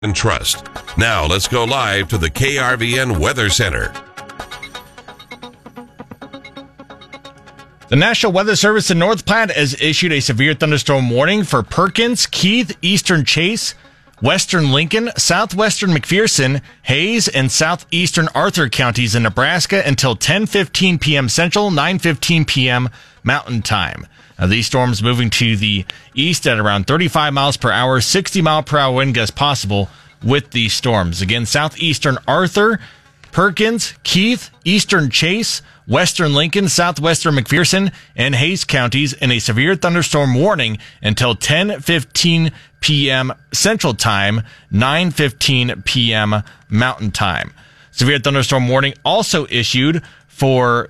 and trust. Now let's go live to the KRVN Weather Center. The National Weather Service in North Platte has issued a severe thunderstorm warning for Perkins, Keith, Eastern Chase, Western Lincoln, Southwestern McPherson, Hayes, and Southeastern Arthur counties in Nebraska until 10:15 p.m. Central, 9:15 p.m. Mountain Time. These storms moving to the east at around 35 miles per hour, 60 mile per hour wind gusts possible with these storms. Again, Southeastern Arthur, Perkins, Keith, Eastern Chase, Western Lincoln, Southwestern McPherson, and Hayes counties in a severe thunderstorm warning until 10:15 p.m. Central Time, 9:15 p.m. Mountain Time. Severe thunderstorm warning also issued for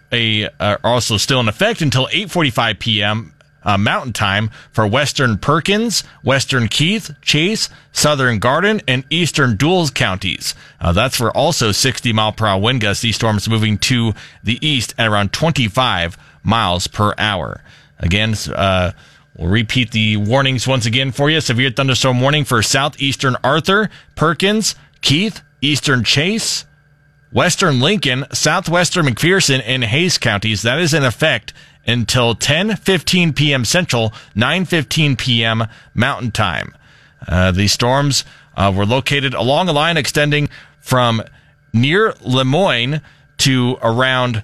also still in effect until 8:45 p.m. Mountain Time for Western Perkins, Western Keith, Chase, Southern Garden, and Eastern Duals counties. That's for also 60 mile per hour wind gusts. These storms moving to the east at around 25 miles per hour. Again, we'll repeat the warnings once again for you. Severe thunderstorm warning for Southeastern Arthur, Perkins, Keith, Eastern Chase, Western Lincoln, Southwestern McPherson, and Hayes counties. That is in effect until 10:15 p.m. Central, 9:15 p.m. Mountain Time. These storms were located along a line extending from near Lemoyne to around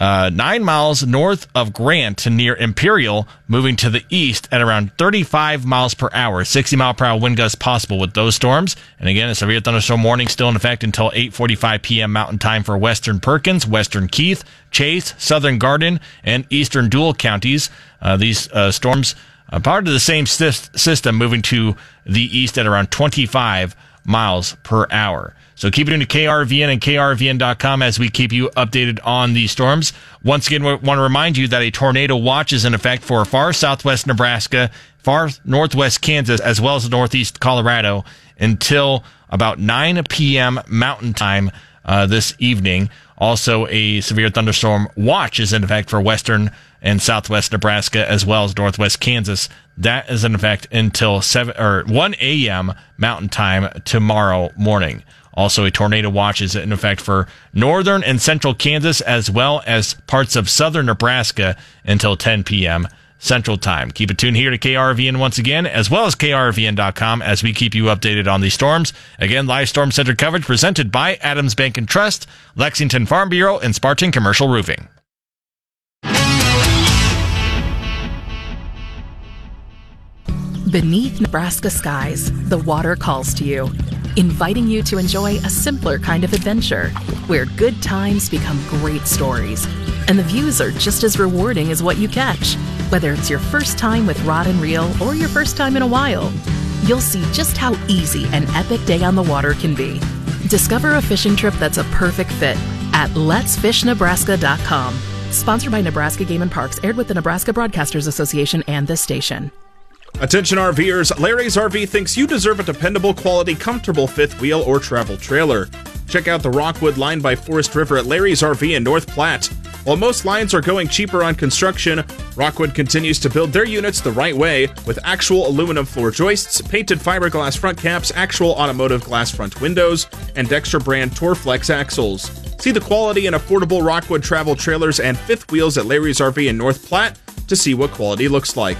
9 miles north of Grant to near Imperial, moving to the east at around 35 miles per hour, 60 mile per hour wind gusts possible with those storms. And again, a severe thunderstorm warning still in effect until 8:45 p.m. Mountain Time for Western Perkins, Western Keith, Chase, Southern Garden, and Eastern Dual counties. These storms are part of the same system, moving to the east at around 25 miles per hour. So keep it into KRVN and KRVN.com as we keep you updated on these storms. Once again, we want to remind you that a tornado watch is in effect for far southwest Nebraska, far northwest Kansas, as well as northeast Colorado until about 9 p.m. Mountain Time this evening. Also, a severe thunderstorm watch is in effect for western and southwest Nebraska, as well as northwest Kansas. That is in effect until 1 a.m. Mountain Time tomorrow morning. Also, a tornado watch is in effect for northern and central Kansas, as well as parts of southern Nebraska until 10 p.m. Central Time. Keep it tuned here to KRVN once again, as well as KRVN.com as we keep you updated on these storms. Again, live storm center coverage presented by Adams Bank and Trust, Lexington Farm Bureau, and Spartan Commercial Roofing. Beneath Nebraska skies, the water calls to you, inviting you to enjoy a simpler kind of adventure, where good times become great stories, and the views are just as rewarding as what you catch. Whether it's your first time with rod and reel or your first time in a while, you'll see just how easy an epic day on the water can be. Discover a fishing trip that's a perfect fit at letsfishnebraska.com. Sponsored by Nebraska Game and Parks, aired with the Nebraska Broadcasters Association and this station. Attention RVers, Larry's RV thinks you deserve a dependable, quality, comfortable fifth wheel or travel trailer. Check out the Rockwood line by Forest River at Larry's RV in North Platte. While most lines are going cheaper on construction, Rockwood continues to build their units the right way with actual aluminum floor joists, painted fiberglass front caps, actual automotive glass front windows, and Dexter brand Torflex axles. See the quality and affordable Rockwood travel trailers and fifth wheels at Larry's RV in North Platte to see what quality looks like.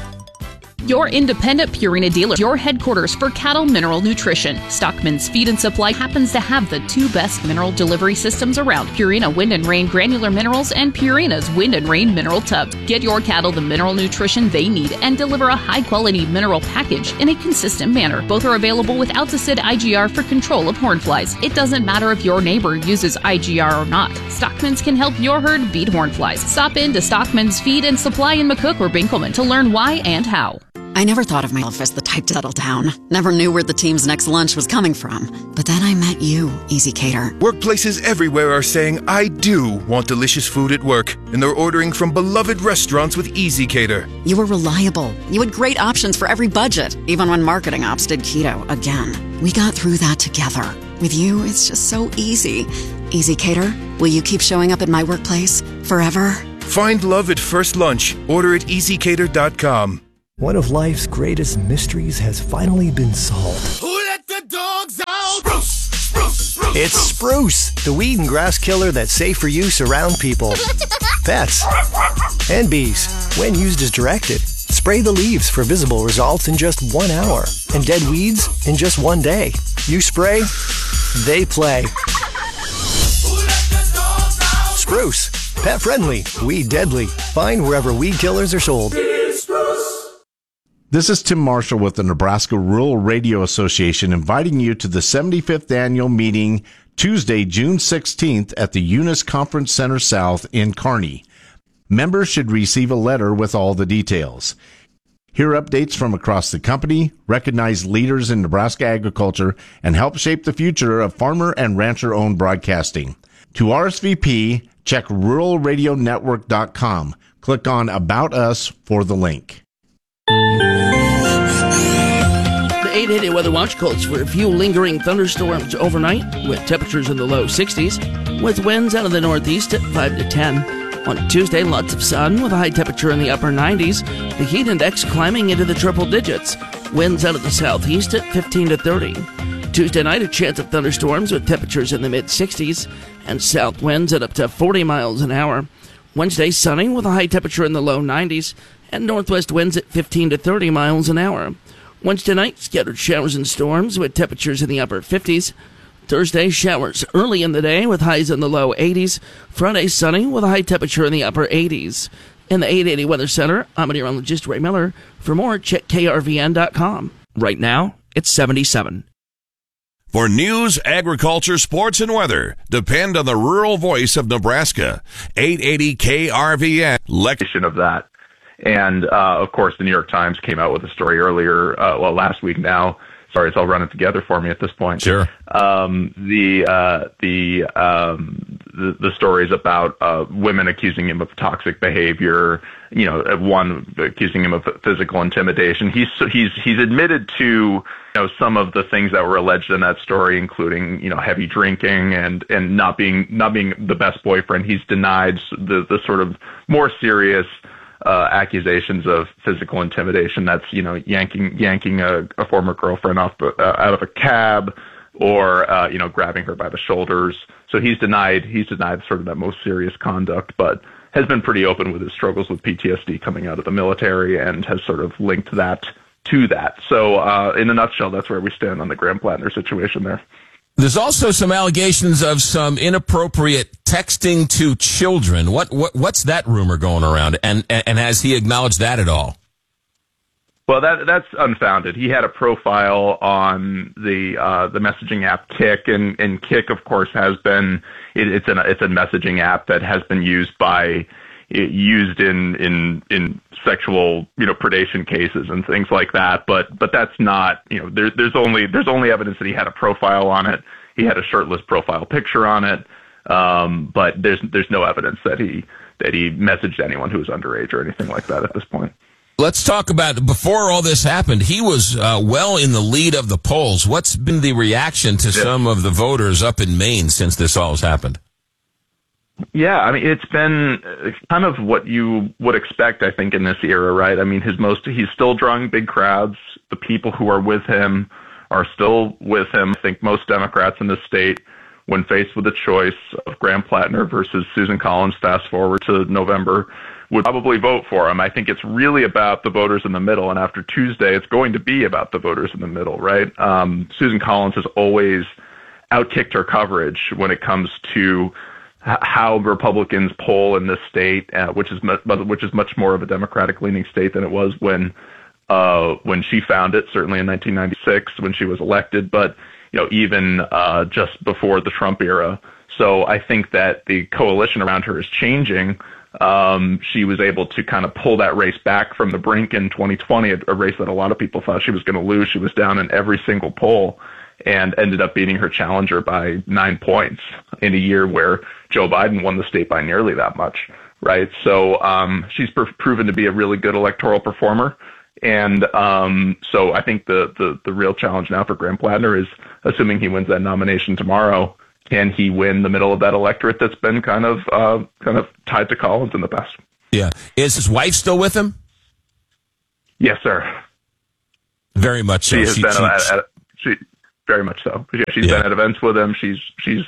Your independent Purina dealer, your headquarters for cattle mineral nutrition. Stockman's Feed and Supply happens to have the two best mineral delivery systems around: Purina Wind and Rain granular minerals and Purina's Wind and Rain mineral tubs. Get your cattle the mineral nutrition they need and deliver a high-quality mineral package in a consistent manner. Both are available with Alticid IGR for control of horn flies. It doesn't matter if your neighbor uses IGR or not. Stockman's can help your herd beat horn flies. Stop in to Stockman's Feed and Supply in McCook or Binkelman to learn why and how. I never thought of myself as the type to settle down. Never knew where the team's next lunch was coming from. But then I met you, Easy Cater. Workplaces everywhere are saying, I do want delicious food at work. And they're ordering from beloved restaurants with Easy Cater. You were reliable. You had great options for every budget, even when marketing ops did keto again. We got through that together. With you, it's just so easy. Easy Cater, will you keep showing up at my workplace forever? Find love at first lunch. Order at easycater.com. One of life's greatest mysteries has finally been solved. It's Spruce, the weed and grass killer that's safe for use around people, pets, and bees. When used as directed, spray the leaves for visible results in just 1 hour and dead weeds in just 1 day. You spray, they play. Spruce, pet friendly, weed deadly. Find wherever weed killers are sold. This is Tim Marshall with the Nebraska Rural Radio Association inviting you to the 75th annual meeting Tuesday, June 16th at the Eunice Conference Center South in Kearney. Members should receive a letter with all the details. Hear updates from across the company, recognize leaders in Nebraska agriculture, and help shape the future of farmer and rancher-owned broadcasting. To RSVP, check ruralradionetwork.com. Click on About Us for the link. The 880 Weather Watch calls for a few lingering thunderstorms overnight with temperatures in the low 60s, with winds out of the northeast at 5 to 10. On Tuesday, lots of sun with a high temperature in the upper 90s, the heat index climbing into the triple digits, winds out of the southeast at 15 to 30. Tuesday night, a chance of thunderstorms with temperatures in the mid-60s and south winds at up to 40 miles an hour. Wednesday, sunny with a high temperature in the low 90s and northwest winds at 15 to 30 miles an hour. Wednesday night, scattered showers and storms with temperatures in the upper 50s. Thursday, showers early in the day with highs in the low 80s. Friday, sunny with a high temperature in the upper 80s. In the 880 Weather Center, I'm meteorologist Ray Miller. For more, check krvn.com. Right now, it's 77. For news, agriculture, sports, and weather, depend on the rural voice of Nebraska. 880 KRVN. Of that. And, of course, the New York Times came out with a story earlier, last week now. Sorry, it's all running together for me at this point. Sure. The stories about women accusing him of toxic behavior, one accusing him of physical intimidation. He's admitted to some of the things that were alleged in that story, including heavy drinking and not being the best boyfriend. He's denied the sort of more serious accusations of physical intimidation. That's yanking a former girlfriend out of a cab, or grabbing her by the shoulders. So he's denied sort of that most serious conduct, but has been pretty open with his struggles with PTSD coming out of the military and has sort of linked that to that. So in a nutshell, that's where we stand on the Graham Plattner situation there. There's also some allegations of some inappropriate texting to children. What's that rumor going around? And has he acknowledged that at all? Well, that's unfounded. He had a profile on the messaging app Kik, and Kik, of course, has been it's a messaging app that has been used in sexual predation cases and things like that. But that's not there's only evidence that he had a profile on it. He had a shirtless profile picture on it. But there's no evidence that he messaged anyone who was underage or anything like that at this point. Let's talk about, before all this happened, he was well in the lead of the polls. What's been the reaction to some of the voters up in Maine since this all has happened? Yeah, I mean, it's been kind of what you would expect, I think, in this era, right? I mean, he's still drawing big crowds. The people who are with him are still with him. I think most Democrats in the state, when faced with a choice of Graham Plattner versus Susan Collins, fast forward to November, would probably vote for him. I think it's really about the voters in the middle, and after Tuesday, it's going to be about the voters in the middle, right? Susan Collins has always outkicked her coverage when it comes to how Republicans poll in this state, which is much more of a Democratic-leaning state than it was when she found it, certainly in 1996 when she was elected, but even just before the Trump era. So I think that the coalition around her is changing. She was able to kind of pull that race back from the brink in 2020, a race that a lot of people thought she was going to lose. She was down in every single poll and ended up beating her challenger by 9 points in a year where Joe Biden won the state by nearly that much, right? So she's proven to be a really good electoral performer. And so I think the real challenge now for Graham Plattner is, assuming he wins that nomination tomorrow, can he win the middle of that electorate that's been kind of tied to Collins in the past? Yeah. Is his wife still with him? Yes, sir. Very much so. She has been very much so. Yeah, she's been at events with him. She's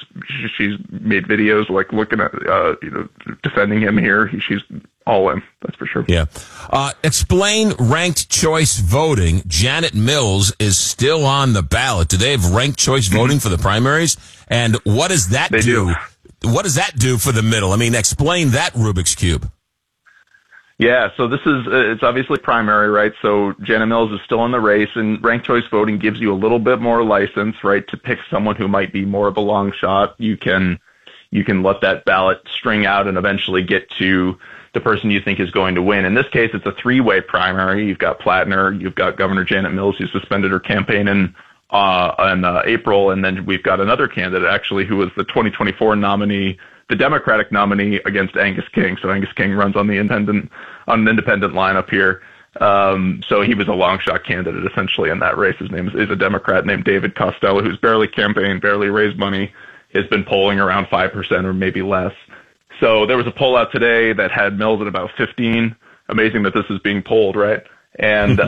made videos like looking at defending him here. She's all in. That's for sure. Yeah. Explain ranked choice voting. Janet Mills is still on the ballot. Do they have ranked choice voting for the primaries? And what does that do? What does that do for the middle? I mean, explain that Rubik's Cube. Yeah, so it's obviously primary, right? So Janet Mills is still in the race, and ranked choice voting gives you a little bit more license, right, to pick someone who might be more of a long shot. You can let that ballot string out and eventually get to the person you think is going to win. In this case, it's a three-way primary. You've got Plattner, you've got Governor Janet Mills, who suspended her campaign in April, and then we've got another candidate, actually, who was the 2024 nominee, the Democratic nominee against Angus King. So Angus King runs on an independent lineup here. So he was a long shot candidate essentially in that race. His name is a Democrat named David Costello, who's barely campaigned, barely raised money, has been polling around 5% or maybe less. So there was a poll out today that had Mills at about 15. Amazing that this is being polled, right? And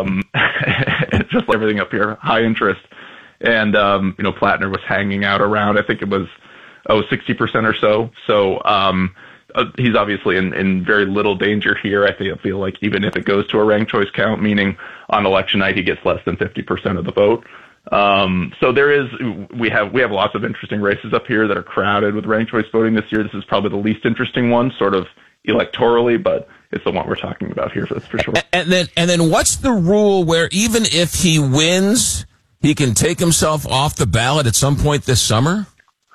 it's just everything up here, high interest. And Plattner was hanging out around, I think it was 60% or so. So he's obviously in very little danger here. I feel like even if it goes to a ranked choice count, meaning on election night he gets less than 50% of the vote. So we have lots of interesting races up here that are crowded with ranked choice voting this year. This is probably the least interesting one, sort of electorally, but it's the one we're talking about here, that's for sure. And then what's the rule where even if he wins, he can take himself off the ballot at some point this summer?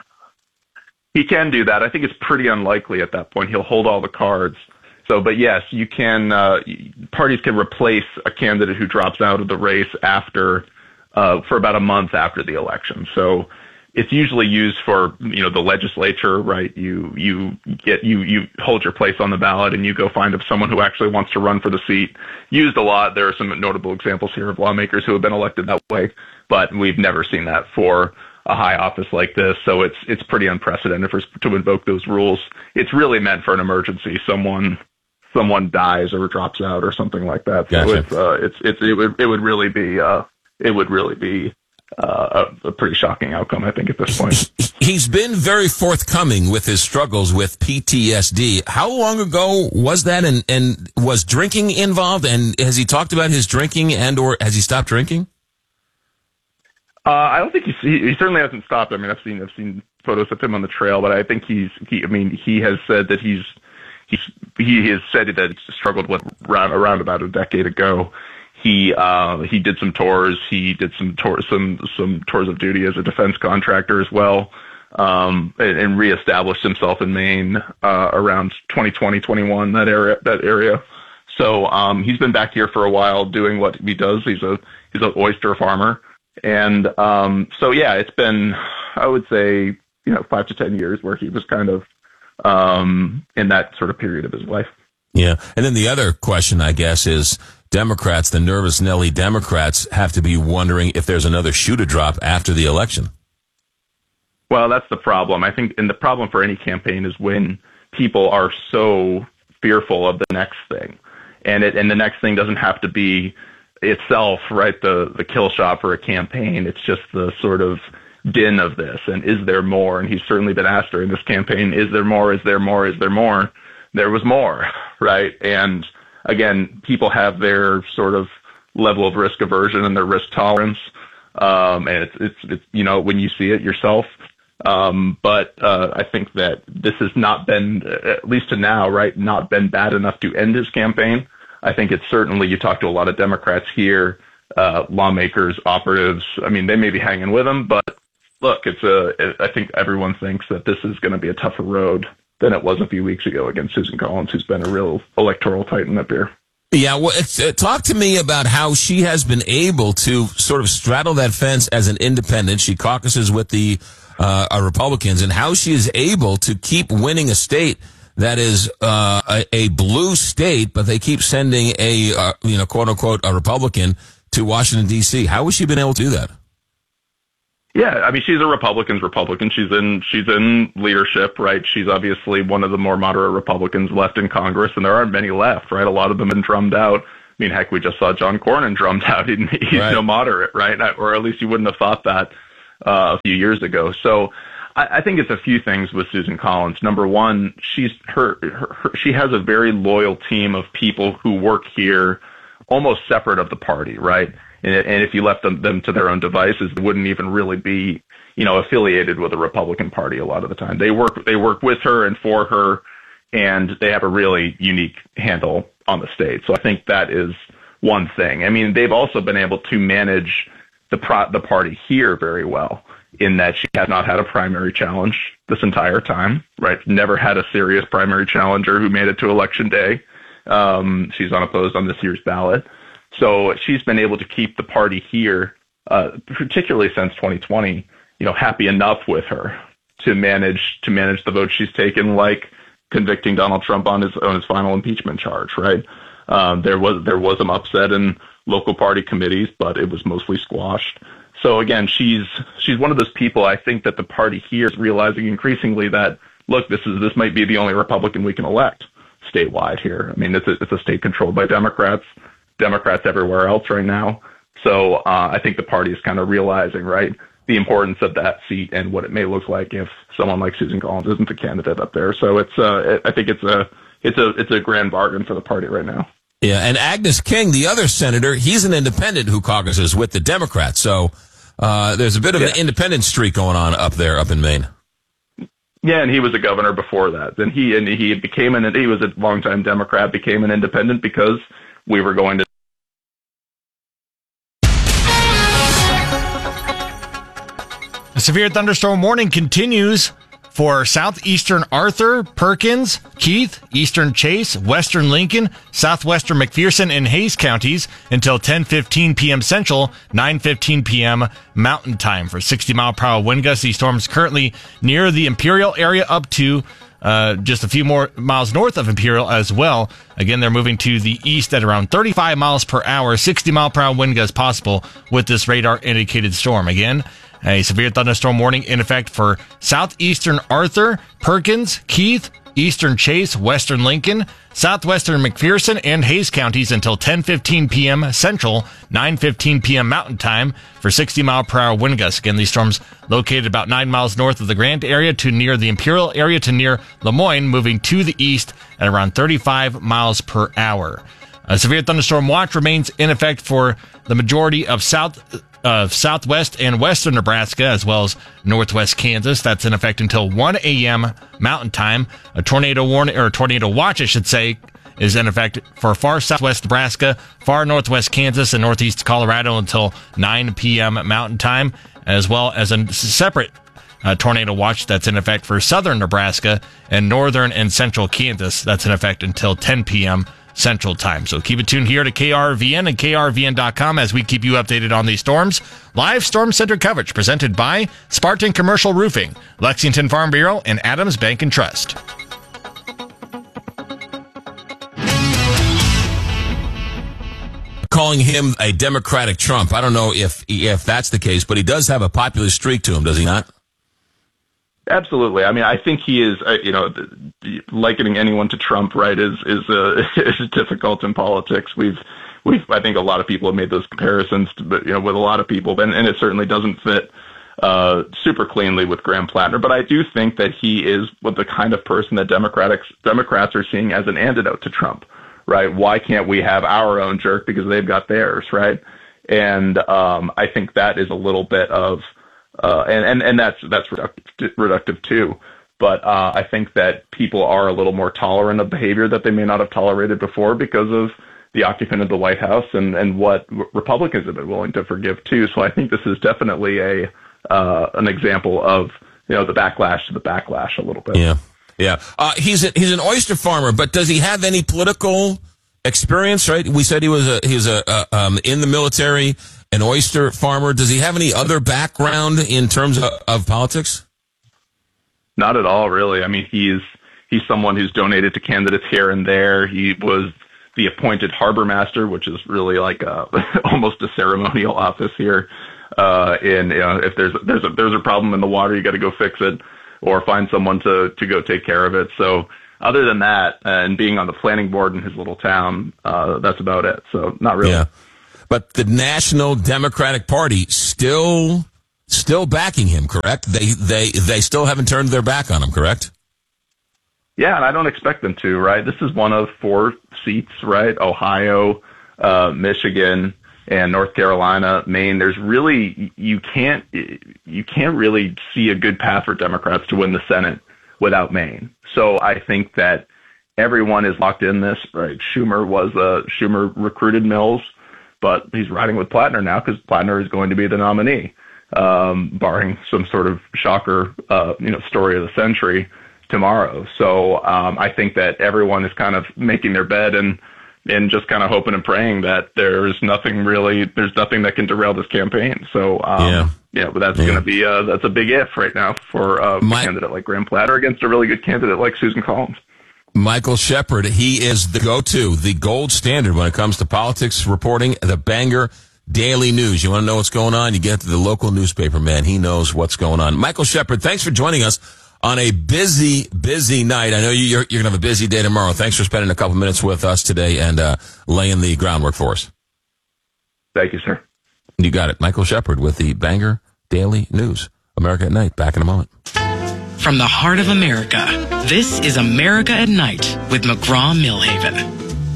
He can do that. I think it's pretty unlikely at that point. He'll hold all the cards. So, but yes, you can. Parties can replace a candidate who drops out of the race after, for about a month after the election. So, it's usually used for the legislature, right? You hold your place on the ballot and you go find someone who actually wants to run for the seat. Used a lot. There are some notable examples here of lawmakers who have been elected that way, but we've never seen that for a high office like this, so it's pretty unprecedented to invoke those rules. It's really meant for an emergency. Someone dies or drops out or something like that. Gotcha. So it would really be a pretty shocking outcome, I think, at this point. He's been very forthcoming with his struggles with PTSD. How long ago was that, and was drinking involved? And has he talked about his drinking, and or has he stopped drinking? I don't think he certainly hasn't stopped. I mean, I've seen photos of him on the trail, but I think he has said that he has said that he struggled with around about a decade ago. He did some tours. He did some tours of duty as a defense contractor as well, and reestablished himself in Maine around 2020-21, that area. So he's been back here for a while doing what he does. He's an oyster farmer. And so, yeah, it's been, I would say, 5 to 10 years where he was kind of in that sort of period of his life. Yeah. And then the other question, I guess, is Democrats, the nervous Nelly Democrats, have to be wondering if there's another shoe to drop after the election. Well, that's the problem. I think, and the problem for any campaign is when people are so fearful of the next thing. And the next thing doesn't have to be itself, right, the kill shot for a campaign. It's just the sort of din of this. And is there more? And he's certainly been asked during this campaign, is there more? Is there more? Is there more? There was more, right? And again, people have their sort of level of risk aversion and their risk tolerance. And it's when you see it yourself. But I think that this has not been, at least to now, right, not been bad enough to end his campaign. I think it's certainly, you talk to a lot of Democrats here, lawmakers, operatives. I mean, they may be hanging with him, but look, I think everyone thinks that this is going to be a tougher road than it was a few weeks ago against Susan Collins, who's been a real electoral titan up here. Yeah, well, talk to me about how she has been able to sort of straddle that fence as an independent. She caucuses with the Republicans, and how she is able to keep winning a state that is a blue state, but they keep sending a quote unquote a Republican to Washington D.C. How has she been able to do that? Yeah, I mean, she's a Republican's Republican. She's in leadership, right? She's obviously one of the more moderate Republicans left in Congress, and there aren't many left, right? A lot of them have been drummed out. I mean, heck, we just saw John Cornyn drummed out. He's right. No moderate, right? Or at least you wouldn't have thought that a few years ago. So I think it's a few things with Susan Collins. Number one, she has a very loyal team of people who work here almost separate of the party, right? And if you left them to their own devices, they wouldn't even really be, affiliated with the Republican Party a lot of the time. They work with her and for her, and they have a really unique handle on the state. So I think that is one thing. I mean, they've also been able to manage the party here very well, in that she has not had a primary challenge this entire time, right? Never had a serious primary challenger who made it to Election Day. She's unopposed on this year's ballot. So she's been able to keep the party here, particularly since 2020, happy enough with her to manage the votes she's taken, like convicting Donald Trump on his final impeachment charge, right? There was some upset in local party committees, but it was mostly squashed. So again, she's one of those people. I think that the party here is realizing increasingly that, look, this might be the only Republican we can elect statewide here. I mean, it's a state controlled by Democrats everywhere else right now. So I think the party is kind of realizing, right, the importance of that seat and what it may look like if someone like Susan Collins isn't the candidate up there. So I think it's a grand bargain for the party right now. Yeah, and Agnes King, the other senator, he's an independent who caucuses with the Democrats. So there's a bit of an independent streak going on up in Maine. Yeah, and he was a governor before that. Then he was a longtime Democrat, became an independent because we were going to. The severe thunderstorm warning continues for southeastern Arthur, Perkins, Keith, eastern Chase, western Lincoln, southwestern McPherson, and Hayes counties until 10:15 p.m. Central, 9:15 p.m. Mountain Time. For 60-mile-per-hour wind gusts, these storms currently near the Imperial area up to just a few more miles north of Imperial as well. Again, they're moving to the east at around 35 miles per hour, 60-mile-per-hour wind gusts possible with this radar-indicated storm. Again, a severe thunderstorm warning in effect for southeastern Arthur, Perkins, Keith, eastern Chase, western Lincoln, southwestern McPherson, and Hayes counties until 10:15 p.m. Central, 9:15 p.m. Mountain Time for 60-mile-per-hour wind gusts. Again, these storms located about 9 miles north of the Grant area to near the Imperial area to near Lemoyne, moving to the east at around 35 miles per hour. A severe thunderstorm watch remains in effect for the majority of southwest and western Nebraska, as well as northwest Kansas. That's in effect until 1 a.m. Mountain Time. A tornado warning, or a tornado watch, I should say, is in effect for far southwest Nebraska, far northwest Kansas, and northeast Colorado until 9 p.m. Mountain Time, as well as a separate tornado watch that's in effect for southern Nebraska and northern and central Kansas. That's in effect until 10 p.m. Central Time. So keep it tuned here to KRVN and KRVN.com as we keep you updated on these storms. Live Storm Center coverage presented by Spartan Commercial Roofing, Lexington Farm Bureau, and Adams Bank and Trust. Calling him a Democratic Trump. I don't know if that's the case, but he does have a populist streak to him, does he not? Absolutely. I mean, I think he is, likening anyone to Trump, right, is difficult in politics. I think a lot of people have made those comparisons, with a lot of people, and it certainly doesn't fit super cleanly with Graham Plattner. But I do think that he is the kind of person that Democrats are seeing as an antidote to Trump, right? Why can't we have our own jerk because they've got theirs, right? And I think that is a little bit of and that's reductive too. But I think that people are a little more tolerant of behavior that they may not have tolerated before because of the occupant of the White House and what Republicans have been willing to forgive too. So I think this is definitely an example of the backlash to the backlash a little bit. Yeah. He's an oyster farmer, but does he have any political experience? Right? We said he was in the military. An oyster farmer. Does he have any other background in terms of politics? Not at all, really. I mean, he's someone who's donated to candidates here and there. He was the appointed harbor master, which is really like almost a ceremonial office here. If there's a problem in the water, you got to go fix it or find someone to go take care of it. So other than that, and being on the planning board in his little town, that's about it. So not really. Yeah. But the National Democratic Party still backing him, correct? They still haven't turned their back on him, correct? Yeah, and I don't expect them to, right? This is one of 4 seats, right? Ohio, Michigan, and North Carolina, Maine. There's really, you can't really see a good path for Democrats to win the Senate without Maine. So I think that everyone is locked in this, right? Schumer recruited Mills, but he's riding with Plattner now because Plattner is going to be the nominee, barring some sort of shocker, story of the century tomorrow. So I think that everyone is kind of making their bed and just kind of hoping and praying that there's nothing that can derail this campaign. So but that's going to be that's a big if right now for a candidate like Graham Platter against a really good candidate like Susan Collins. Michael Shepard, he is the go-to, the gold standard when it comes to politics reporting, the Bangor Daily News. You want to know what's going on? You get to the local newspaper, man. He knows what's going on. Michael Shepard, thanks for joining us on a busy, busy night. I know you're going to have a busy day tomorrow. Thanks for spending a couple minutes with us today and laying the groundwork for us. Thank you, sir. You got it. Michael Shepard with the Bangor Daily News. America at Night. Back in a moment. From the heart of America, this is America at Night with McGraw-Millhaven.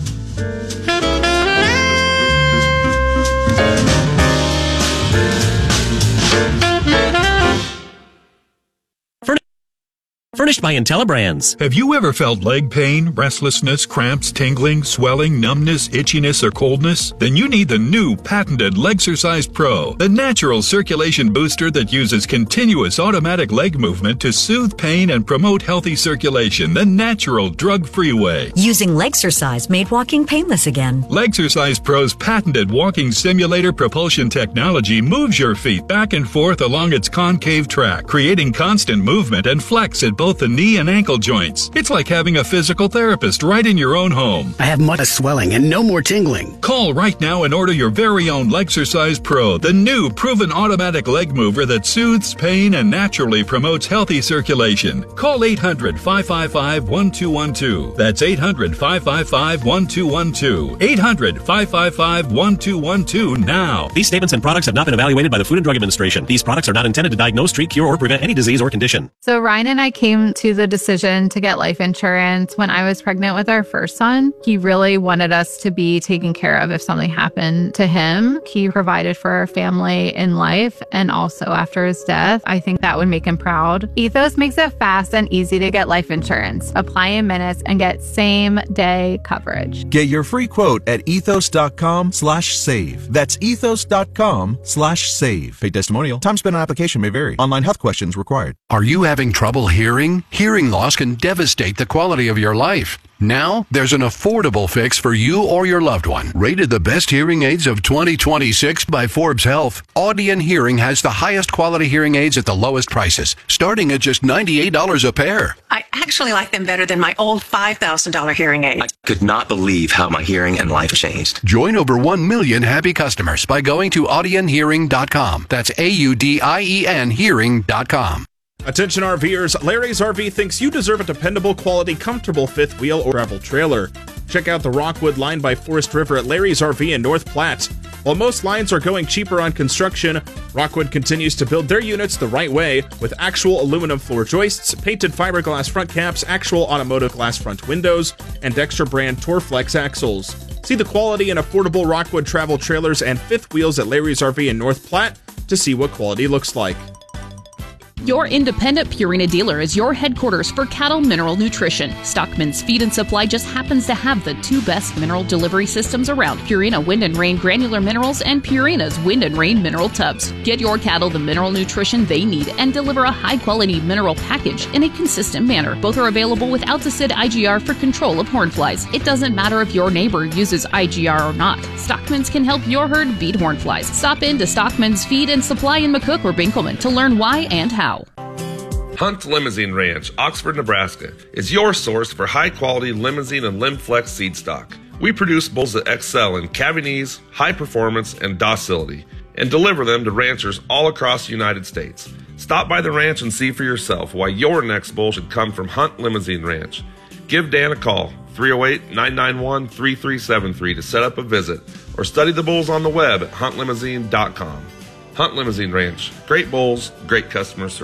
Furnished by IntelliBrands. Have you ever felt leg pain, restlessness, cramps, tingling, swelling, numbness, itchiness, or coldness? Then you need the new patented Legsercise Pro, the natural circulation booster that uses continuous automatic leg movement to soothe pain and promote healthy circulation the natural, drug-free way. Using Legsercise made walking painless again. Legsercise Pro's patented walking simulator propulsion technology moves your feet back and forth along its concave track, creating constant movement and flex at both the knee and ankle joints. It's like having a physical therapist right in your own home. I have much swelling and no more tingling. Call right now and order your very own Legsercise Pro, the new proven automatic leg mover that soothes pain and naturally promotes healthy circulation. Call 800-555-1212. That's 800-555-1212. 800-555-1212 now. These statements and products have not been evaluated by the Food and Drug Administration. These products are not intended to diagnose, treat, cure, or prevent any disease or condition. So Ryan and I came to the decision to get life insurance when I was pregnant with our first son. He really wanted us to be taken care of if something happened to him. He provided for our family in life and also after his death. I think that would make him proud. Ethos makes it fast and easy to get life insurance. Apply in minutes and get same-day coverage. Get your free quote at ethos.com/save. That's ethos.com/save. Paid testimonial. Time spent on application may vary. Online health questions required. Are you having trouble hearing? Hearing loss can devastate the quality of your life. Now, there's an affordable fix for you or your loved one. Rated the best hearing aids of 2026 by Forbes Health, Audion Hearing has the highest quality hearing aids at the lowest prices, starting at just $98 a pair. I actually like them better than my old $5,000 hearing aid. I could not believe how my hearing and life changed. Join over 1 million happy customers by going to audionhearing.com. That's AUDIEN hearing.com. Attention RVers, Larry's RV thinks you deserve a dependable, quality, comfortable fifth wheel or travel trailer. Check out the Rockwood line by Forest River at Larry's RV in North Platte. While most lines are going cheaper on construction, Rockwood continues to build their units the right way with actual aluminum floor joists, painted fiberglass front caps, actual automotive glass front windows, and Dexter brand Torflex axles. See the quality and affordable Rockwood travel trailers and fifth wheels at Larry's RV in North Platte to see what quality looks like. Your independent Purina dealer is your headquarters for cattle mineral nutrition. Stockman's Feed and Supply just happens to have the 2 best mineral delivery systems around: Purina Wind and Rain granular minerals and Purina's Wind and Rain mineral tubs. Get your cattle the mineral nutrition they need and deliver a high-quality mineral package in a consistent manner. Both are available with Alticid IGR for control of hornflies. It doesn't matter if your neighbor uses IGR or not. Stockman's can help your herd beat hornflies. Stop in to Stockman's Feed and Supply in McCook or Binkelman to learn why and how. Hunt Limousine Ranch, Oxford, Nebraska, is your source for high-quality limousine and Limflex seed stock. We produce bulls that excel in cavity, high performance, and docility, and deliver them to ranchers all across the United States. Stop by the ranch and see for yourself why your next bull should come from Hunt Limousine Ranch. Give Dan a call, 308-991-3373 to set up a visit, or study the bulls on the web at huntlimousine.com. Hunt Limousine Ranch. Great bulls, great customer service.